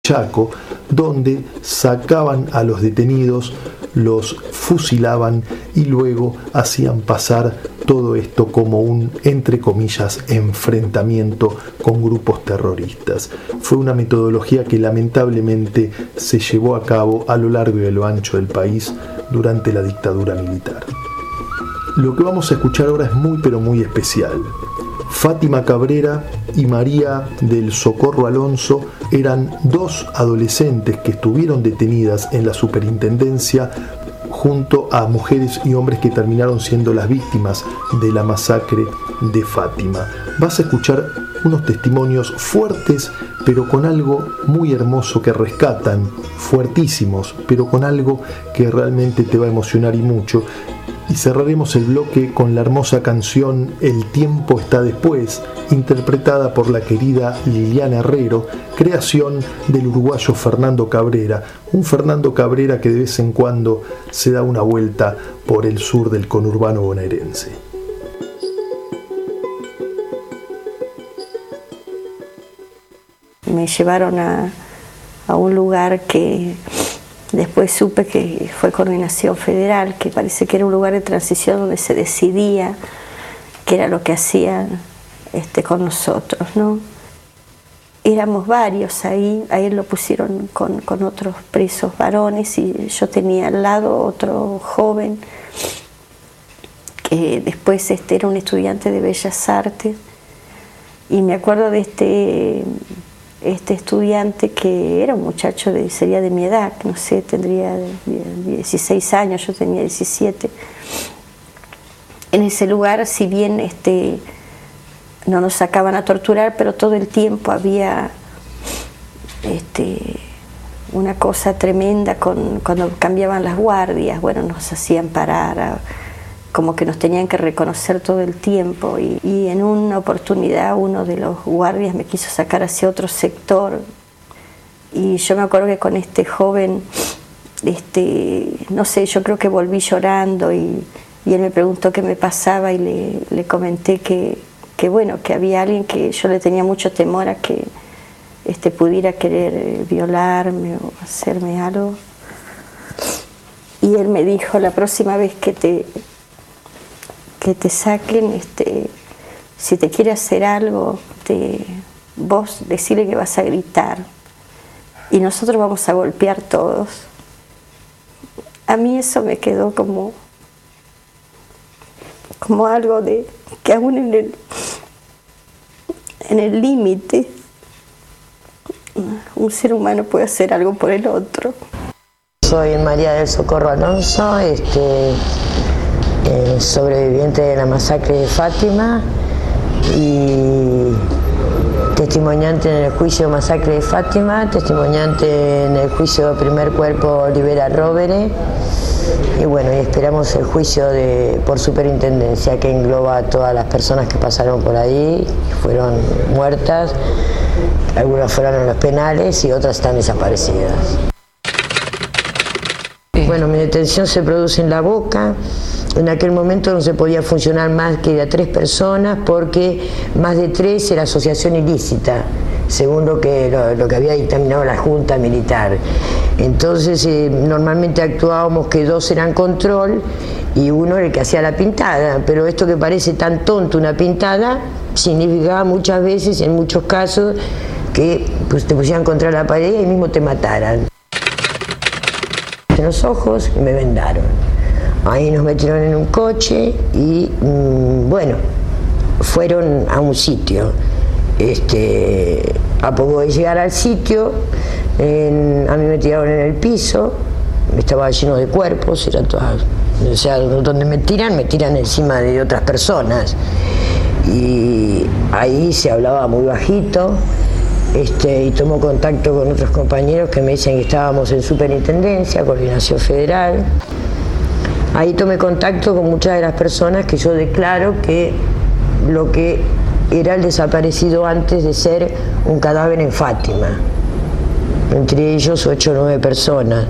Chaco, donde sacaban a los detenidos, los fusilaban y luego hacían pasar todo esto como un, entre comillas, enfrentamiento con grupos terroristas. Fue una metodología que lamentablemente se llevó a cabo a lo largo y a lo ancho del país durante la dictadura militar. Lo que vamos a escuchar ahora es muy pero muy especial. Fátima Cabrera y María del Socorro Alonso eran dos adolescentes que estuvieron detenidas en la superintendencia junto a mujeres y hombres que terminaron siendo las víctimas de la masacre de Fátima. Vas a escuchar unos testimonios fuertes, pero con algo muy hermoso que rescatan, fuertísimos, pero con algo que realmente te va a emocionar y mucho. Y cerraremos el bloque con la hermosa canción El tiempo está después, interpretada por la querida Liliana Herrero, creación del uruguayo Fernando Cabrera, un Fernando Cabrera que de vez en cuando se da una vuelta por el sur del conurbano bonaerense. Me llevaron a un lugar que después supe que fue Coordinación Federal, que parece que era un lugar de transición donde se decidía qué era lo que hacían con nosotros, ¿no? Éramos varios ahí, a él lo pusieron con otros presos varones y yo tenía al lado otro joven que después era un estudiante de Bellas Artes, y me acuerdo de este estudiante que era un muchacho, sería de mi edad, no sé, tendría 16 años, yo tenía 17. En ese lugar, si bien no nos sacaban a torturar, pero todo el tiempo había una cosa tremenda cuando cambiaban las guardias. Bueno, nos hacían parar, como que nos tenían que reconocer todo el tiempo, y en una oportunidad uno de los guardias me quiso sacar hacia otro sector, y yo me acuerdo que con este joven, no sé, yo creo que volví llorando, y él me preguntó qué me pasaba, y le comenté que bueno, que había alguien que yo le tenía mucho temor a que pudiera querer violarme o hacerme algo, y él me dijo: la próxima vez que te saquen, si te quiere hacer algo, vos decile que vas a gritar y nosotros vamos a golpear todos. A mí eso me quedó como algo de que aún en el límite un ser humano puede hacer algo por el otro. Soy María del Socorro Alonso, sobreviviente de la masacre de Fátima y testimoniante en el juicio masacre de Fátima, testimoniante en el juicio primer cuerpo Libera Rovere, y bueno, y esperamos el juicio por superintendencia, que engloba a todas las personas que pasaron por ahí, que fueron muertas, algunas fueron en los penales y otras están desaparecidas. Bueno, mi detención se produce en La Boca. En aquel momento no se podía funcionar más que de a 3 personas, porque más de 3 era asociación ilícita, según lo que había dictaminado la Junta Militar. Entonces normalmente actuábamos que 2 eran control y 1 era el que hacía la pintada, pero esto que parece tan tonto, una pintada, significaba muchas veces, en muchos casos, que pues, te pusieran contra la pared y mismo te mataran. En los ojos me vendaron. Ahí nos metieron en un coche y bueno, fueron a un sitio. A poco de llegar al sitio, a mí me tiraron en el piso, estaba lleno de cuerpos, era todas, o sea, donde me tiran encima de otras personas. Y ahí se hablaba muy bajito. Y tomo contacto con otros compañeros que me dicen que estábamos en superintendencia, Coordinación Federal. Ahí tomé contacto con muchas de las personas que yo declaro que lo que era el desaparecido antes de ser un cadáver en Fátima. Entre ellos 8 o 9 personas.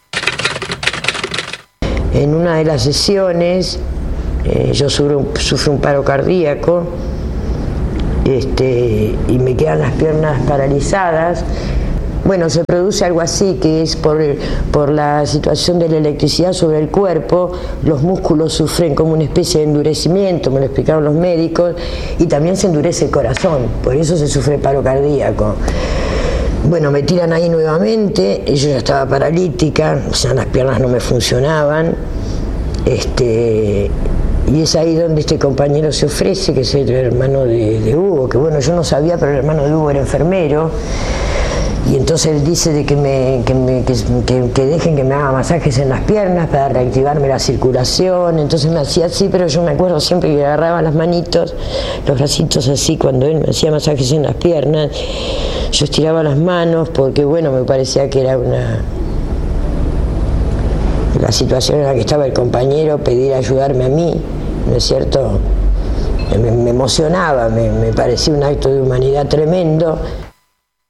En una de las sesiones yo sufro un paro cardíaco. Y me quedan las piernas paralizadas. Bueno, se produce algo así, que es por la situación de la electricidad sobre el cuerpo, los músculos sufren como una especie de endurecimiento, me lo explicaron los médicos, y también se endurece el corazón, por eso se sufre paro cardíaco. Bueno, me tiran ahí nuevamente, yo ya estaba paralítica, o sea, las piernas no me funcionaban, y es ahí donde este compañero se ofrece, que es el hermano de Hugo, que bueno, yo no sabía, pero el hermano de Hugo era enfermero. Y entonces él dice de que dejen que me haga masajes en las piernas para reactivarme la circulación. Entonces me hacía así, pero yo me acuerdo siempre que agarraba las manitos, los bracitos así, cuando él me hacía masajes en las piernas. Yo estiraba las manos porque, bueno, me parecía que era la situación en la que estaba el compañero, pedir ayudarme a mí, ¿no es cierto? Me emocionaba, me parecía un acto de humanidad tremendo.